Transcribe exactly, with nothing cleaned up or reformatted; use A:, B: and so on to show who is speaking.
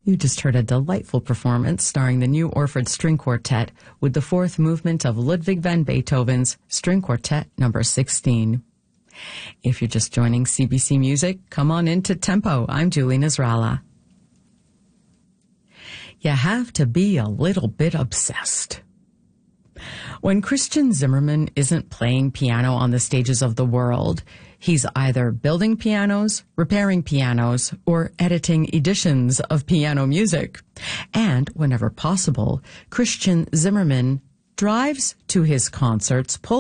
A: You just heard a delightful performance starring the New Orford String Quartet with the fourth movement of Ludwig van Beethoven's String Quartet number sixteen. If you're just joining C B C Music, come on into Tempo. I'm Julie Nasrallah. You have to be a little bit obsessed. When Christian Zimmerman isn't playing piano on the stages of the world, he's either building pianos, repairing pianos, or editing editions of piano music. And whenever possible, Christian Zimmerman drives to his concerts, pulls